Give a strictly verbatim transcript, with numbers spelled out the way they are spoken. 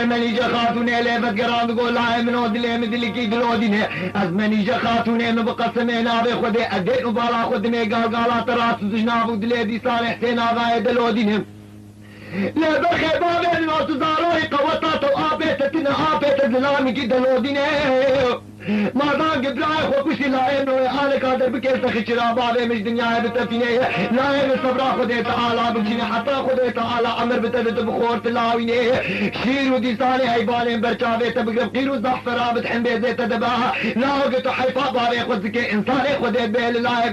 منی خاتونه لبت گران گل های منو دل مدلی کی دلودینه از منی خاتونه من بقسم ناب خود ادین بالا خود می گال گالا تراس جناب دل دی صالح حسین آقا دلودینه لبه خبابه ناس زاروی قوتا تو آبت تن آبت دلامی کی دلودینه مادام قبلای خو کشی لائم نوی آل قادر بکر سخی چرابابه مش دنیا بتفینه لائم صبرا خود تعالی بچینه حتی خود تعالی عمر بتبت بخور تلاوینه شیر و دی صالح ایبالیم برچاوه تبقرب قیر و زحفرا بتحن بیزه تدباها لاغت و حیفا باره خود که انسان خود بیل لائم